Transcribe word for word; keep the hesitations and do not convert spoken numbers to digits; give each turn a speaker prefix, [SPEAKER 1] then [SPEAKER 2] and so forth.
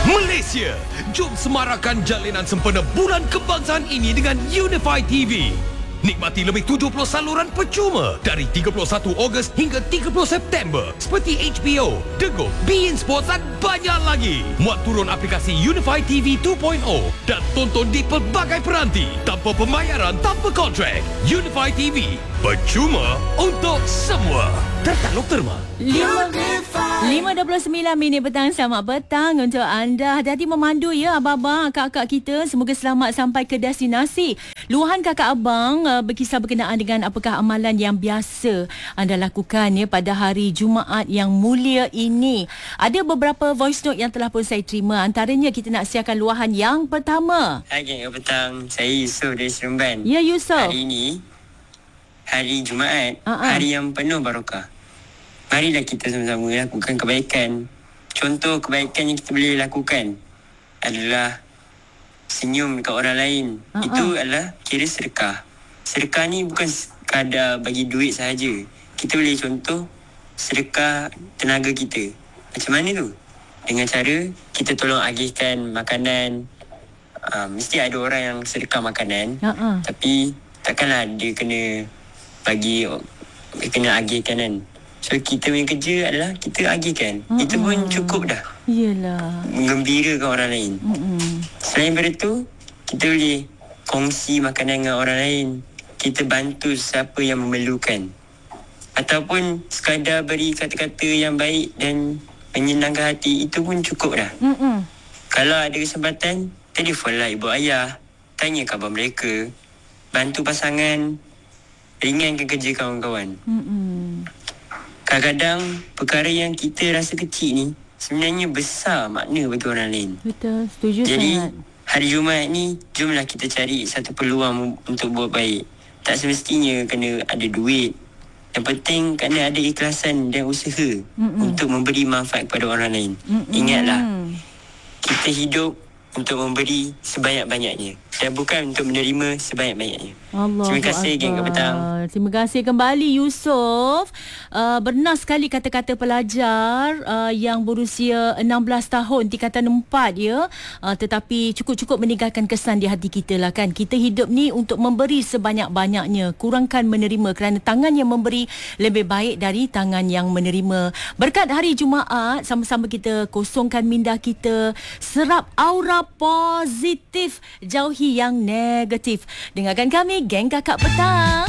[SPEAKER 1] Malaysia, jom semarakkan jalinan sempena Bulan Kebangsaan ini dengan Unify T V. Nikmati lebih tujuh puluh saluran percuma dari tiga puluh satu Ogos hingga tiga puluh September seperti H B O, Dego, beIN Sports dan banyak lagi. Muat turun aplikasi Unify T V dua titik kosong dan tonton di pelbagai peranti tanpa pembayaran, tanpa kontrak. Unify T V, percuma untuk semua. Tertaluk terma.
[SPEAKER 2] lima dua puluh sembilan minit petang. Selamat petang untuk anda. Hati-hati memandu ya abang-abang, kakak kita. Semoga selamat sampai ke destinasi. Luahan kakak abang uh, berkisar berkenaan dengan apakah amalan yang biasa anda lakukan ya pada hari Jumaat yang mulia ini. Ada beberapa voice note yang telah pun saya terima. Antaranya kita nak siarkan luahan yang pertama.
[SPEAKER 3] Hai geng, petang. Saya Yusof dari Seremban.
[SPEAKER 2] Ya Yusof.
[SPEAKER 3] Hari ini hari Jumaat,
[SPEAKER 2] uh-uh.
[SPEAKER 3] hari yang penuh barakah. Marilah kita sama-sama lakukan kebaikan. Contoh kebaikan yang kita boleh lakukan adalah senyum dekat orang lain. Uh-uh. Itu adalah kira sedekah. Sedekah ni bukan sekadar bagi duit sahaja. Kita boleh contoh sedekah tenaga kita. Macam mana tu? Dengan cara kita tolong agihkan makanan. Uh, mesti ada orang yang sedekah makanan. Uh-uh. Tapi takkanlah dia kena bagi, dia kena agihkan kan. So kita punya kerja adalah kita agihkan. Uh-uh. Itu pun cukup dah.
[SPEAKER 2] Yelah.
[SPEAKER 3] Menggembirakan orang lain. Uh-uh. Selain daripada tu, kita boleh kongsi makanan dengan orang lain. Kita bantu siapa yang memerlukan. Ataupun sekadar beri kata-kata yang baik dan menyenangkan hati. Itu pun cukup dah. Uh-uh. Kalau ada kesempatan, telefonlah ibu ayah. Tanya khabar mereka. Bantu pasangan. Ringankan kerja kawan-kawan. Uh-uh. Kadang-kadang perkara yang kita rasa kecil ni sebenarnya besar makna bagi orang lain.
[SPEAKER 2] Betul, setuju
[SPEAKER 3] Jadi,
[SPEAKER 2] sangat.
[SPEAKER 3] hari Jumaat ni, jomlah kita cari satu peluang untuk buat baik. Tak semestinya kena ada duit. Yang penting kena ada ikhlasan dan usaha Mm-mm. untuk memberi manfaat kepada orang lain. Mm-mm. Ingatlah, kita hidup untuk memberi sebanyak-banyaknya dan bukan untuk menerima sebanyak-banyaknya.
[SPEAKER 2] Allah
[SPEAKER 3] Terima kasih geng petang.
[SPEAKER 2] Terima kasih kembali Yusof. Uh, benar sekali kata-kata pelajar uh, yang berusia enam belas tahun tingkatan empat ya. Uh, tetapi cukup-cukup meninggalkan kesan di hati kita lah kan. Kita hidup ni untuk memberi sebanyak-banyaknya. Kurangkan menerima kerana tangan yang memberi lebih baik dari tangan yang menerima. Berkat hari Jumaat, sama-sama kita kosongkan minda kita, serap aura positif, jauhi yang negatif. Dengarkan kami, Geng Kakak Petang.